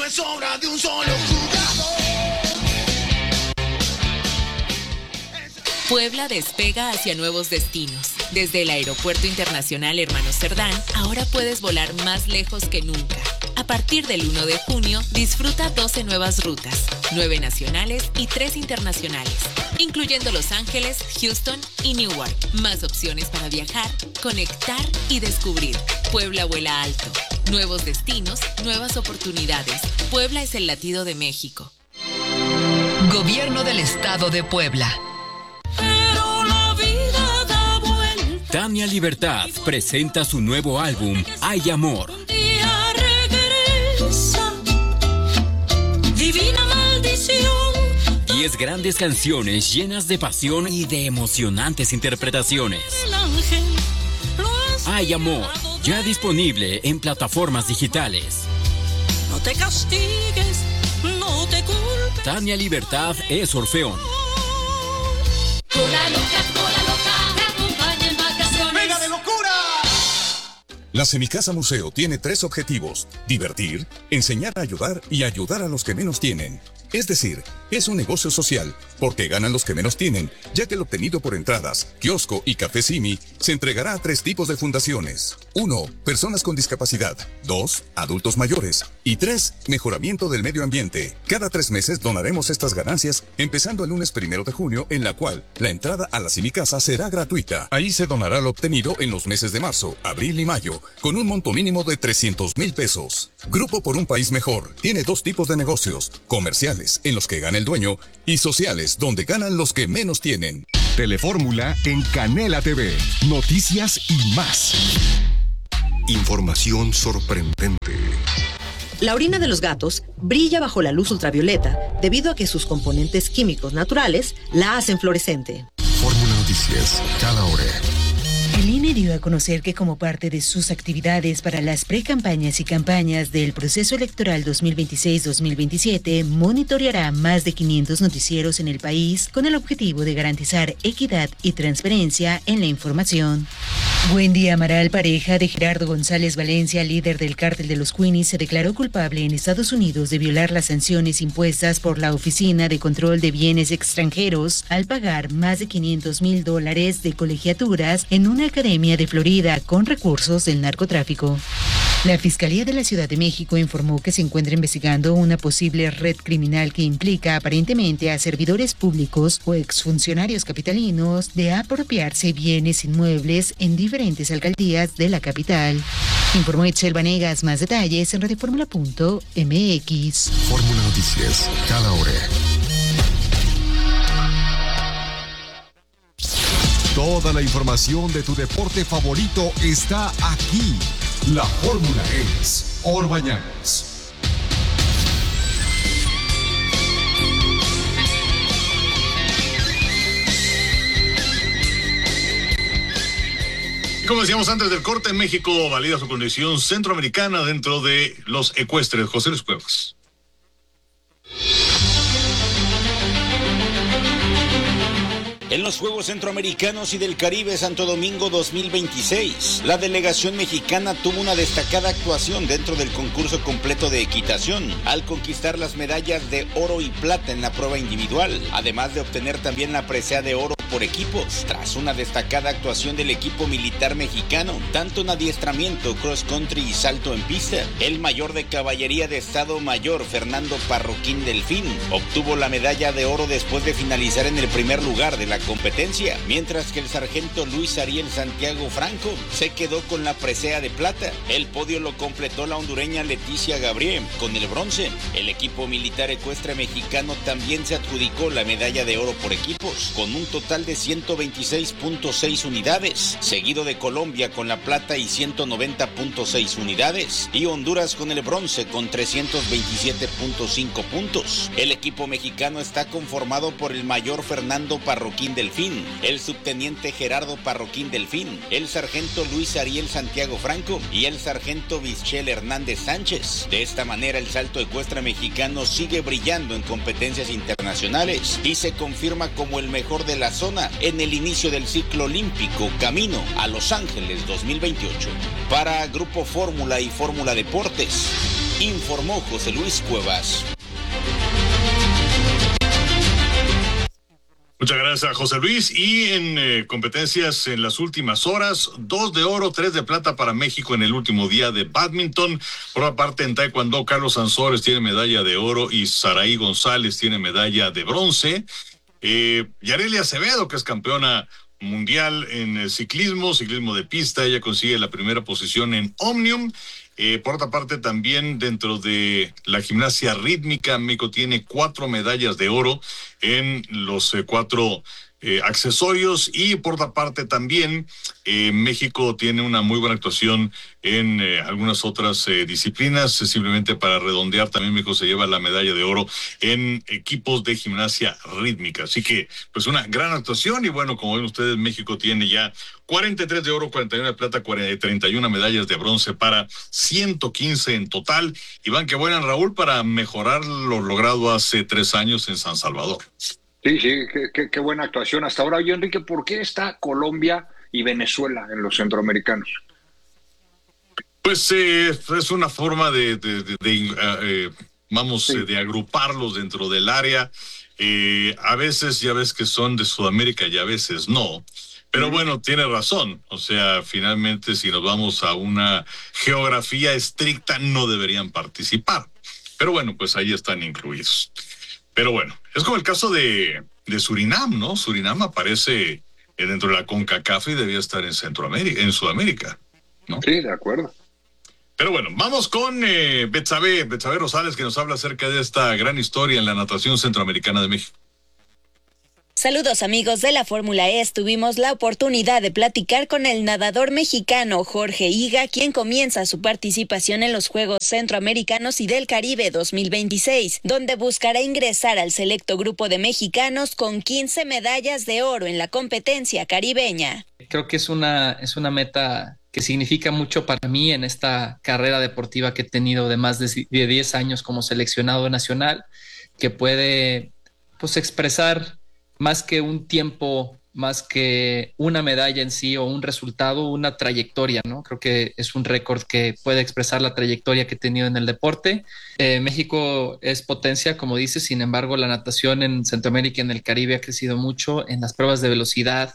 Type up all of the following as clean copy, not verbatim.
no es obra de un solo jugador. Puebla despega hacia nuevos destinos. Desde el Aeropuerto Internacional Hermanos Cerdán, ahora puedes volar más lejos que nunca. A partir del 1 de junio, disfruta 12 nuevas rutas, 9 nacionales y 3 internacionales, incluyendo Los Ángeles, Houston y Newark. Más opciones para viajar, conectar y descubrir. Puebla vuela alto. Nuevos destinos, nuevas oportunidades. Puebla es el latido de México. Gobierno del Estado de Puebla. Tania Libertad presenta su nuevo álbum, Hay Amor. Divina maldición. 10 grandes canciones llenas de pasión y de emocionantes interpretaciones. Hay Amor, ya disponible en plataformas digitales. No te castigues, no te culpes. Tania Libertad es Orfeón. Cola loca, te acompaña en vacaciones. ¡Venga de locura! La Semicasa Museo tiene 3 objetivos: divertir, enseñar a ayudar y ayudar a los que menos tienen. Es decir, es un negocio social, porque ganan los que menos tienen, ya que el obtenido por entradas, kiosco y café Simi se entregará a 3 tipos de fundaciones. 1. Personas con discapacidad. 2. Adultos mayores. Y 3. Mejoramiento del medio ambiente. Cada 3 meses donaremos estas ganancias, empezando el lunes 1 de junio, en la cual la entrada a la Semicasa será gratuita. Ahí se donará lo obtenido en los meses de marzo, abril y mayo, con un monto mínimo de 300,000 pesos. Grupo por un País Mejor tiene 2 tipos de negocios: comerciales, en los que gana el dueño, y sociales, donde ganan los que menos tienen. Telefórmula en Canela TV. Noticias y más. Información sorprendente. La orina de los gatos brilla bajo la luz ultravioleta debido a que sus componentes químicos naturales la hacen fluorescente. Fórmula Noticias, cada hora. El INE dio a conocer que como parte de sus actividades para las precampañas y campañas del proceso electoral 2026-2027, monitoreará más de 500 noticieros en el país con el objetivo de garantizar equidad y transparencia en la información. Wendy Amaral, pareja de Gerardo González Valencia, líder del cártel de los Queenies, se declaró culpable en Estados Unidos de violar las sanciones impuestas por la Oficina de Control de Bienes Extranjeros al pagar más de $500,000 de colegiaturas en una academia de Florida con recursos del narcotráfico. La Fiscalía de la Ciudad de México informó que se encuentra investigando una posible red criminal que implica aparentemente a servidores públicos o exfuncionarios capitalinos de apropiarse bienes inmuebles en diferentes alcaldías de la capital. Informó Itzel Vanegas. Más detalles en radioformula.mx. Fórmula Noticias, cada hora. Toda la información de tu deporte favorito está aquí. La fórmula es Orbañanos. Como decíamos antes del corte, México valida su condición centroamericana dentro de los ecuestres. José Luis Cuevas. En los Juegos Centroamericanos y del Caribe Santo Domingo 2026, la delegación mexicana tuvo una destacada actuación dentro del concurso completo de equitación, al conquistar las medallas de oro y plata en la prueba individual, además de obtener también la presea de oro por equipos, tras una destacada actuación del equipo militar mexicano, tanto en adiestramiento, cross country y salto en pista. El mayor de caballería de Estado Mayor, Fernando Parroquín Delfín, obtuvo la medalla de oro después de finalizar en el primer lugar de la competencia, mientras que el sargento Luis Ariel Santiago Franco se quedó con la presea de plata. El podio lo completó la hondureña Leticia Gabriel con el bronce. El equipo militar ecuestre mexicano también se adjudicó la medalla de oro por equipos, con un total de 126.6 unidades, seguido de Colombia con la plata y 190.6 unidades, y Honduras con el bronce con 327.5 puntos. El equipo mexicano está conformado por el mayor Fernando Parroquín Delfín, el subteniente Gerardo Parroquín Delfín, el sargento Luis Ariel Santiago Franco y el sargento Michel Hernández Sánchez. De esta manera, el salto ecuestre mexicano sigue brillando en competencias internacionales y se confirma como el mejor de la zona en el inicio del ciclo olímpico camino a Los Ángeles 2028. Para Grupo Fórmula y Fórmula Deportes, informó José Luis Cuevas. Muchas gracias, José Luis. Y en competencias en las últimas horas, 2 de oro, 3 de plata para México en el último día de bádminton. Por otra parte, en taekwondo, Carlos Sansores tiene medalla de oro y Saraí González tiene medalla de bronce. Yareli Acevedo, que es campeona mundial en ciclismo de pista, ella consigue la primera posición en Omnium. Por otra parte, también dentro de la gimnasia rítmica, México tiene 4 medallas de oro en los 4 accesorios, y por otra parte también México tiene una muy buena actuación en algunas otras disciplinas. Simplemente para redondear, también México se lleva la medalla de oro en equipos de gimnasia rítmica. Así que pues una gran actuación, y bueno, como ven ustedes, México tiene ya 43 de oro, 41 de plata, 31 medallas de bronce para 115 en total. Y van que vuelan, Raúl, para mejorar lo logrado hace 3 años en San Salvador. Sí, qué buena actuación hasta ahora. Oye, Enrique, ¿por qué está Colombia y Venezuela en los centroamericanos? Pues es una forma de agruparlos dentro del área. A veces ya ves que son de Sudamérica y a veces no. Pero bueno, tiene razón. O sea, finalmente, si nos vamos a una geografía estricta, no deberían participar. Pero bueno, pues ahí están incluidos. Pero bueno, es como el caso de Surinam, ¿no? Surinam aparece dentro de la CONCACAF y debía estar en Sudamérica, ¿no? Sí, de acuerdo. Pero bueno, vamos con Betsabe Rosales, que nos habla acerca de esta gran historia en la natación centroamericana de México. Saludos amigos de la Fórmula E. Tuvimos la oportunidad de platicar con el nadador mexicano Jorge Higa, quien comienza su participación en los Juegos Centroamericanos y del Caribe 2026, donde buscará ingresar al selecto grupo de mexicanos con 15 medallas de oro en la competencia caribeña. Creo que es una meta que significa mucho para mí en esta carrera deportiva que he tenido de más de 10 años como seleccionado nacional, que puede pues expresar más que un tiempo, más que una medalla en sí o un resultado, una trayectoria, ¿no? Creo que es un récord que puede expresar la trayectoria que he tenido en el deporte. México es potencia, como dices, sin embargo, la natación en Centroamérica y en el Caribe ha crecido mucho en las pruebas de velocidad.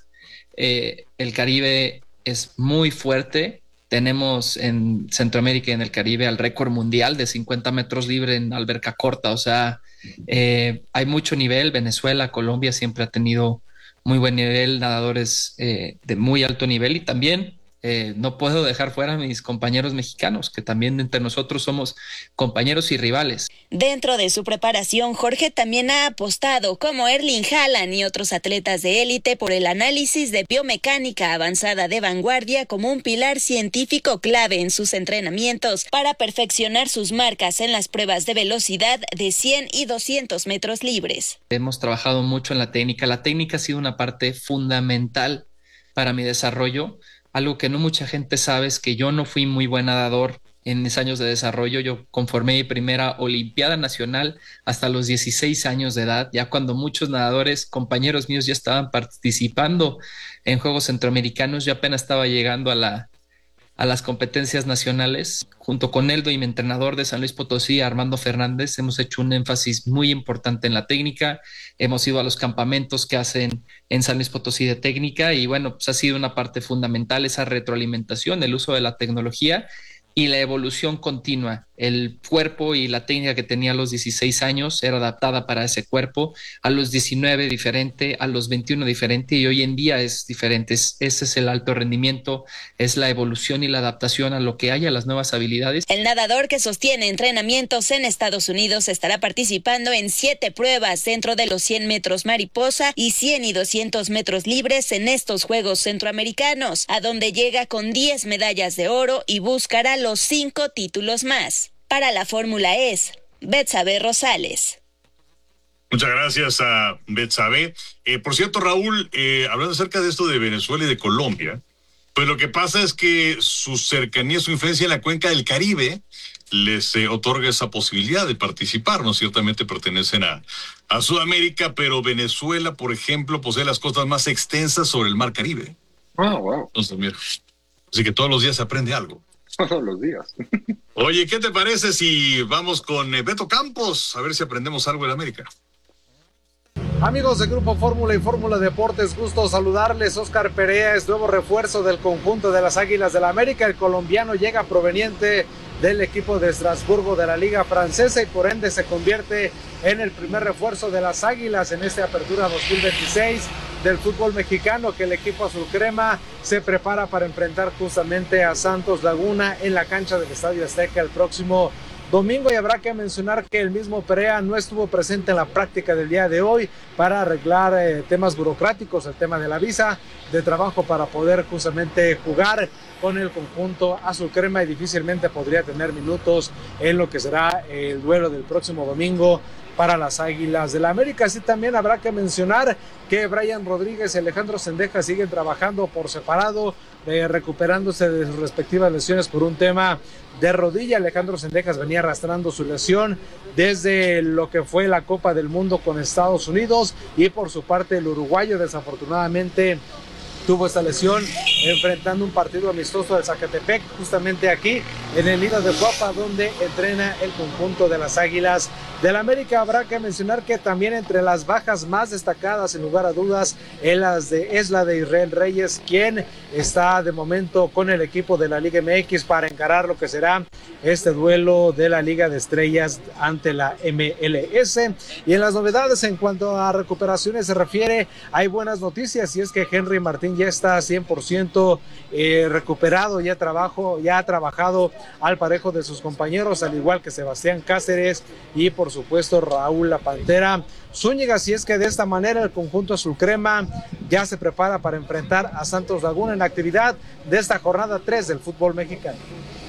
El Caribe es muy fuerte. Tenemos en Centroamérica y en el Caribe el récord mundial de 50 metros libre en alberca corta. O sea, hay mucho nivel. Venezuela, Colombia siempre ha tenido muy buen nivel, nadadores de muy alto nivel, y también no puedo dejar fuera a mis compañeros mexicanos, que también entre nosotros somos compañeros y rivales. Dentro de su preparación, Jorge también ha apostado, como Erling Haaland y otros atletas de élite, por el análisis de biomecánica avanzada de vanguardia como un pilar científico clave en sus entrenamientos para perfeccionar sus marcas en las pruebas de velocidad de 100 y 200 metros libres. Hemos trabajado mucho en la técnica. La técnica ha sido una parte fundamental para mi desarrollo. Algo que no mucha gente sabe es que yo no fui muy buen nadador en mis años de desarrollo. Yo conformé mi primera Olimpiada Nacional hasta los 16 años de edad, ya cuando muchos nadadores, compañeros míos, ya estaban participando en Juegos Centroamericanos. Yo apenas estaba llegando a las competencias nacionales. Junto con Eldo y mi entrenador de San Luis Potosí, Armando Fernández, hemos hecho un énfasis muy importante en la técnica. Hemos ido a los campamentos que hacen en San Luis Potosí de técnica, y bueno, pues ha sido una parte fundamental esa retroalimentación, el uso de la tecnología y la evolución continua. El cuerpo y la técnica que tenía a los 16 años era adaptada para ese cuerpo, a los 19 diferente, a los 21 diferente, y hoy en día es diferente. Ese es el alto rendimiento, es la evolución y la adaptación a lo que hay, a las nuevas habilidades. El nadador, que sostiene entrenamientos en Estados Unidos, estará participando en 7 pruebas dentro de los 100 metros mariposa y 100 y 200 metros libres en estos Juegos Centroamericanos, a donde llega con 10 medallas de oro y buscará los 5 títulos más. Para la Fórmula E, Betsabe Rosales. Muchas gracias a Betsabe. Por cierto, Raúl, hablando acerca de esto de Venezuela y de Colombia, pues lo que pasa es que su cercanía, su influencia en la cuenca del Caribe les otorga esa posibilidad de participar, ¿no? Ciertamente pertenecen a Sudamérica, pero Venezuela, por ejemplo, posee las costas más extensas sobre el Mar Caribe. Wow. Entonces, mira, así que todos los días se aprende algo. todos los días. Oye, ¿qué te parece si vamos con Beto Campos? A ver si aprendemos algo en América. Amigos de Grupo Fórmula y Fórmula Deportes, gusto saludarles. Óscar Perea es nuevo refuerzo del conjunto de las Águilas del la América. El colombiano llega proveniente del equipo de Estrasburgo de la Liga Francesa y por ende se convierte en el primer refuerzo de las Águilas en esta apertura 2026 del fútbol mexicano, que el equipo azul crema se prepara para enfrentar justamente a Santos Laguna en la cancha del Estadio Azteca el próximo domingo. Y habrá que mencionar que el mismo Perea no estuvo presente en la práctica del día de hoy para arreglar temas burocráticos, el tema de la visa de trabajo para poder justamente jugar con el conjunto azul crema, y difícilmente podría tener minutos en lo que será el duelo del próximo domingo para las Águilas del la América. Así también habrá que mencionar que Brian Rodríguez y Alejandro Sendejas siguen trabajando por separado, recuperándose de sus respectivas lesiones por un tema de rodilla. Alejandro Sendejas venía arrastrando su lesión desde lo que fue la Copa del Mundo con Estados Unidos, y por su parte el uruguayo desafortunadamente tuvo esta lesión enfrentando un partido amistoso del Zacatepec, justamente aquí en el Nido de Copa, donde entrena el conjunto de las Águilas del la América. Habrá que mencionar que también entre las bajas más destacadas, sin lugar a dudas, es la de Israel Reyes, quien está de momento con el equipo de la Liga MX para encarar lo que será este duelo de la Liga de Estrellas ante la MLS. Y en las novedades en cuanto a recuperaciones se refiere, hay buenas noticias, y es que Henry Martín ya está 100% recuperado, ya ha trabajado al parejo de sus compañeros, al igual que Sebastián Cáceres y por supuesto Raúl La Pantera Zúñiga. Así es que de esta manera el conjunto azul crema ya se prepara para enfrentar a Santos Laguna en la actividad de esta jornada 3 del fútbol mexicano.